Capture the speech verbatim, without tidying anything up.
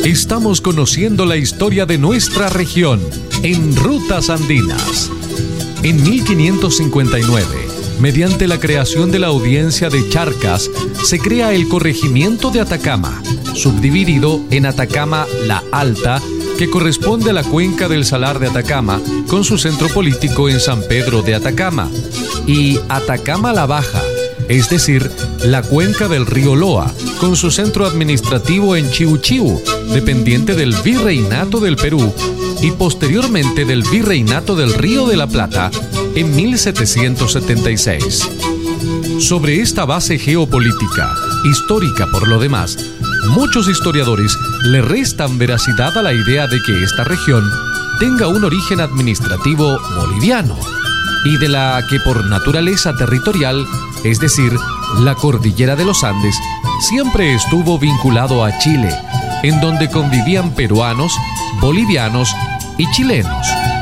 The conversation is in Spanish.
Estamos conociendo la historia de nuestra región en Rutas Andinas. En mil quinientos cincuenta y nueve, mediante la creación de la Audiencia de Charcas, se crea el corregimiento de Atacama, subdividido en Atacama la Alta, que corresponde a la cuenca del Salar de Atacama, con su centro político en San Pedro de Atacama, y Atacama la Baja, es decir, la cuenca del río Loa, con su centro administrativo en Chiu Chiu, dependiente del Virreinato del Perú, y posteriormente del Virreinato del Río de la Plata en mil setecientos setenta y seis. Sobre esta base geopolítica, histórica por lo demás, muchos historiadores le restan veracidad a la idea de que esta región tenga un origen administrativo boliviano, y de la que por naturaleza territorial, es decir, la cordillera de los Andes, siempre estuvo vinculado a Chile, en donde convivían peruanos, bolivianos y chilenos.